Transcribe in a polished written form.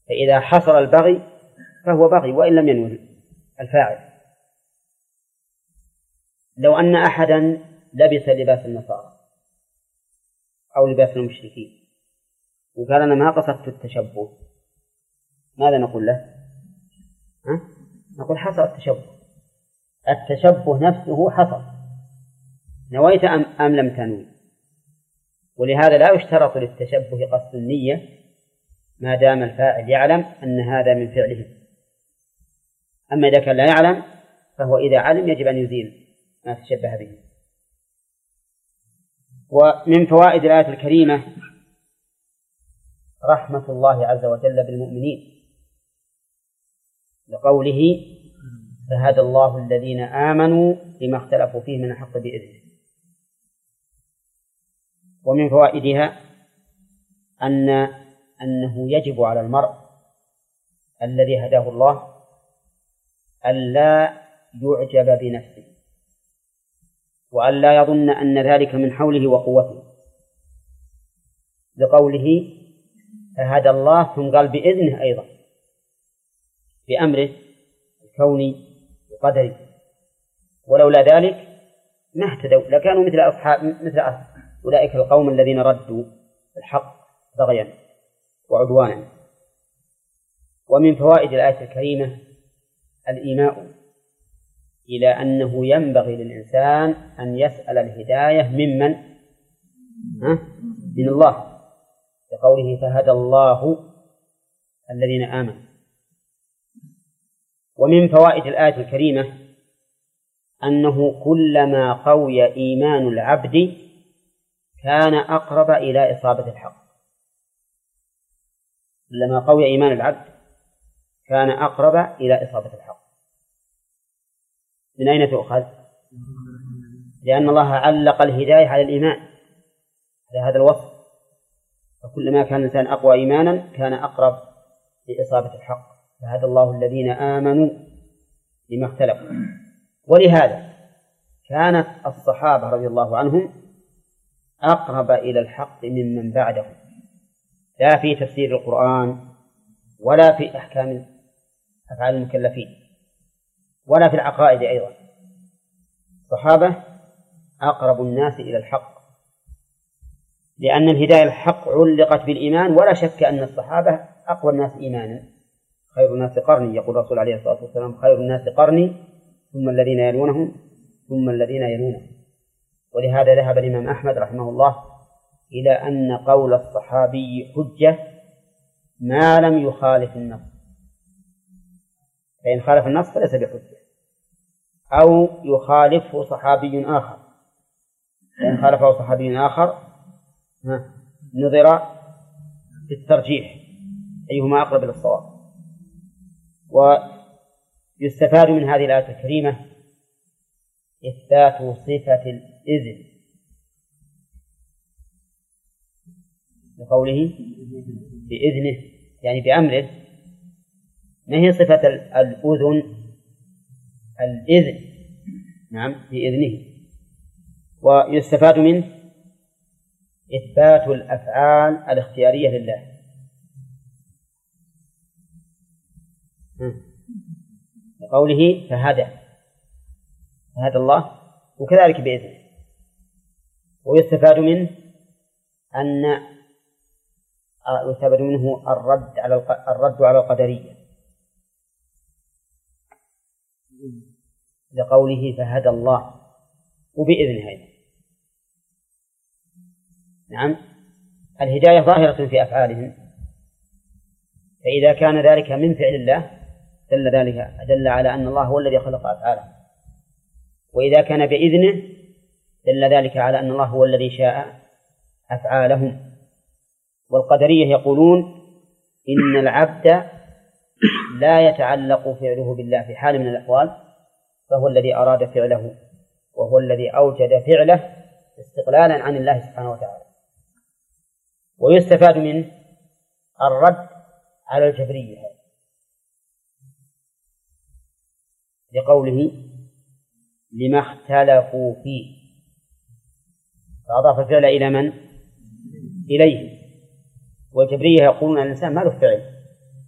فإذا حصل البغي فهو بغي وإن لم ينوي الفاعل. لو أن أحدا لبس لباس النصارى أو لباس المشركين وقال أنا ما قصدت التشبه، ماذا نقول له؟ نقول حصل التشبه، التشبه نفسه حصل، نويت أم لم تنوي. ولهذا لا يشترط للتشبه قصد النية ما دام الفاعل يعلم أن هذا من فعله. أما إذا كان لا يعلم فهو إذا علم يجب أن يزيل ما تشبه به. ومن فوائد الآية الكريمة رحمة الله عز وجل بالمؤمنين لقوله فهدى الله الذين آمنوا لما اختلفوا فيه من الحق بإذنه. ومن فوائدها أنه يجب على المرء الذي هداه الله ألا يعجب بنفسه وألا يظن أن ذلك من حوله وقوته، لقوله فهدى الله ثم قال بإذنه أيضا بأمره الكوني وقدره، ولولا ذلك ما اهتدوا لكانوا مثل أولئك القوم الذين ردوا الحق بغيا وعدوانا. ومن فوائد الآية الكريمة الإيماء إلى أنه ينبغي للإنسان أن يسأل الهداية ممن؟ من الله، لقوله فهدى الله الذين آمنوا. ومن فوائد الآية الكريمة أنه كلما قوي إيمان العبد كان أقرب إلى إصابة الحق. كلما قوي إيمان العبد كان أقرب إلى إصابة الحق. من أين تؤخذ؟ لأن الله علق الهداية على الإيمان، على هذا الوصف، فكلما كان الإنسان أقوى إيمانا كان أقرب لإصابة الحق. فهدى الله الذين آمنوا لما اختلفوا. ولهذا كانت الصحابة رضي الله عنهم أقرب إلى الحق ممن بعدهم، لا في تفسير القرآن ولا في أحكام أفعال المكلفين ولا في العقائد أيضا. الصحابة أقرب الناس إلى الحق، لأن الهداية الحق علقت بالإيمان، ولا شك أن الصحابة أقوى الناس إيمانا. خير الناس قرني، يقول الرسول عليه الصلاة والسلام خير الناس قرني ثم الذين يلونهم ثم الذين يلونهم. ولهذا ذهب الإمام أحمد رحمه الله إلى أن قول الصحابي حجة ما لم يخالف النص، فإن خالف النص فليس بحجة، أو يخالفه صحابي آخر، فإن خالفه صحابي آخر نظر في الترجيح أيهما أقرب إلى الصواب. ويستفاد من هذه الآية الكريمة إثبات صفة الإذن بقوله بإذنه، يعني بأمره، ما هي صفة الأذن؟ الإذن، نعم بإذنه. ويستفاد منه إثبات الأفعال الاختيارية لله، بقوله فهدى الله وكذلك بإذنه. ويستفاد منه يستفاد منه الرد على القدرية، لقوله فهدى الله وبإذنه أيضا. نعم، الهداية ظاهرة في أفعالهم، فإذا كان ذلك من فعل الله دل على أن الله هو الذي خلق أفعالهم، وإذا كان بإذنه دل ذلك على أن الله هو الذي شاء أفعالهم. والقدرية يقولون إن العبد لا يتعلق فعله بالله في حال من الأحوال، فهو الذي أراد فعله وهو الذي أوجد فعله استقلالا عن الله سبحانه وتعالى. ويستفاد منه الرد على الجبرية لقوله لما اختلفوا فيه، فأضاف الفعل إلى من؟ إليه. والجبرية يقولون أن الإنسان ما له فعل،